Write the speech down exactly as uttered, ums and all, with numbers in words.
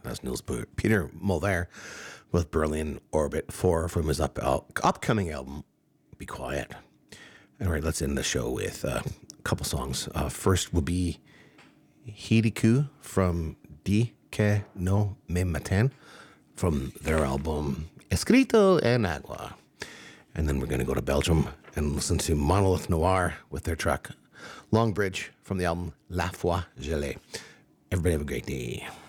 That's Niels Peter Mulvare with Berlin Orbit four from his up, uh, upcoming album, Be Quiet. All right, let's end the show with uh, a couple songs. Uh, first will be Hiriku from Di Que No Me Maten from their album Escrito en Agua. And then we're going to go to Belgium and listen to Monolith Noir with their track Long Bridge from the album La Foi Gelée. Everybody have a great day.